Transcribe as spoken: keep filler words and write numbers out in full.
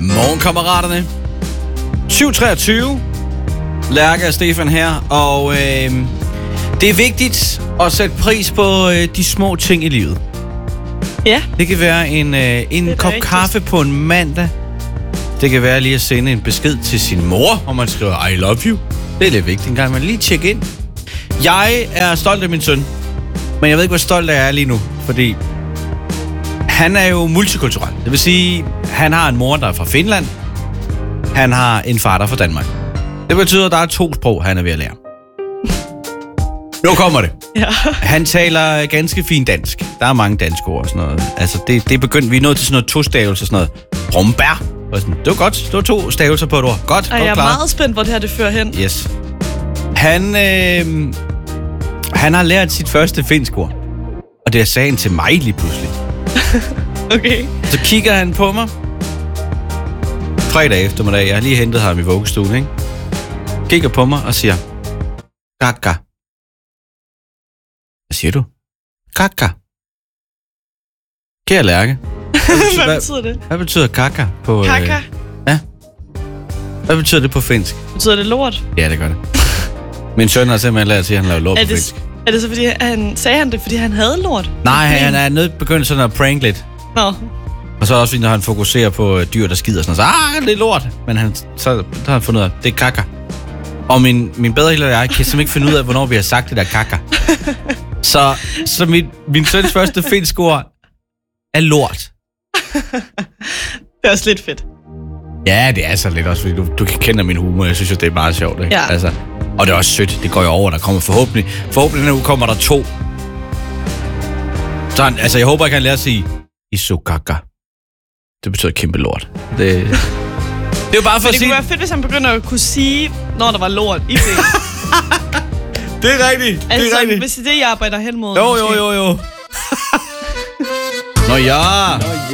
Morgenkammeraterne. syv treogtyve. Lærke og Stefan her. Og øh, det er vigtigt at sætte pris på øh, de små ting i livet. Ja. Det kan være en, øh, en kop rigtigt. Kaffe på en mandag. Det kan være lige at sende en besked til sin mor, og man skriver I love you. Det er lidt vigtigt en gang, man lige tjekke ind. Jeg er stolt af min søn, men jeg ved ikke, hvor stolt jeg er lige nu, fordi han er jo multikulturel. Det vil sige, han har en mor, der er fra Finland. Han har en far, der er fra Danmark. Det betyder, at der er to sprog, han er ved at lære. Nu kommer det. Ja. Han taler ganske fint dansk. Der er mange danske ord og sådan noget. Altså, det, det er begyndt. Vi er nået til sådan noget to-stavelse og sådan noget. Brumbær. Det var godt. Det var to stavelser på et ord. Godt, Ej, godt jeg er klaret. meget spændt, hvor det her det fører hen. Yes. Han, øh, han har lært sit første finsk ord. Og det er sagen til mig lige pludselig. Okay. Så kigger han på mig. Fredag eftermiddag. Jeg har lige hentet ham i vuggestuen, ikke? Kigger på mig og siger, Kaka. Hvad siger du? Kaka. Kære Lærke. Hvad betyder, Hvad betyder det? Hvad betyder kaka på... Kaka? Øh, ja. Hvad betyder det på finsk? Betyder det lort? Ja, det gør det. Min søn har simpelthen lært at sige, at han laver lort er på det, finsk. Er det så, fordi han... Sagde han det, fordi han havde lort? Nej, han er nødt begyndt sådan at prank lidt. Nå. Og så også, når han fokuserer på dyr, der skider sådan noget. Så, ah, det er lort. Men han, så, så har han fundet ud af, det er kaka. Og min, min bedre hilder og jeg kan simpelthen ikke finde ud af, hvornår vi har sagt det der kaka. Så, så min, min søns første finsk ord er lort. Det er også lidt fedt. Ja, det er så lidt også, fordi du, du kender min humor. Jeg synes jo, det er meget sjovt, ikke? Ja. Altså, og det er også sødt. Det går jo over. Der kommer forhåbentlig... Forhåbentlig denne uge kommer der to. Så han, altså, jeg håber, jeg kan lære at sige isokaka. Det betyder kæmpe lort. Det, det er jo bare for at det sige... kunne være fedt, hvis han begynder at kunne sige, når der var lort i det. Det er rigtigt. Altså, det er rigtigt. hvis det er det, jeg arbejder hen mod. Jo, måske. jo, jo, jo. Nå ja.